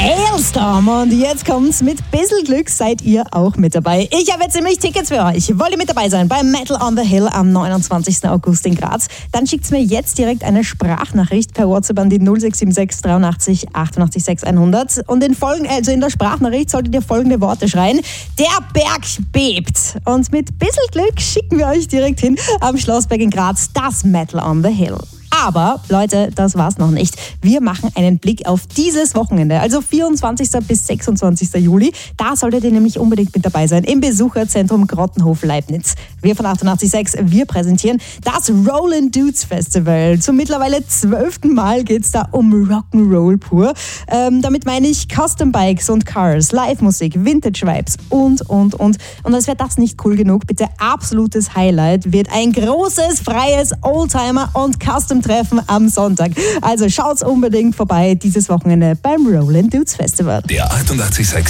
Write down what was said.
Hailstorm und jetzt kommt's. Mit bisschen Glück seid ihr auch mit dabei. Ich habe jetzt nämlich Tickets für euch. Wollt ihr mit dabei sein beim Metal on the Hill am 29. August in Graz? Dann schickt's mir jetzt direkt eine Sprachnachricht per WhatsApp an die 0676 83 88 6100 und in der Sprachnachricht solltet ihr folgende Worte schreien: Der Berg bebt. Und mit bisschen Glück schicken wir euch direkt hin am Schlossberg in Graz das Metal on the Hill. Aber, Leute, das war's noch nicht. Wir machen einen Blick auf dieses Wochenende, also 24. bis 26. Juli. Da solltet ihr nämlich unbedingt mit dabei sein, im Besucherzentrum Grottenhof-Leibniz. Wir von 88.6, wir präsentieren das Rollin' Dudes Festival. Zum mittlerweile 12. Mal geht's da um Rock'n'Roll pur. Damit meine ich Custom Bikes und Cars, Live-Musik, Vintage-Vibes und. Und als wäre das nicht cool genug, bitte absolutes Highlight wird ein großes, freies Oldtimer- und Custom-Treffen am Sonntag. Also schaut's unbedingt vorbei dieses Wochenende beim Rollin' Dudes Festival. Der 88.6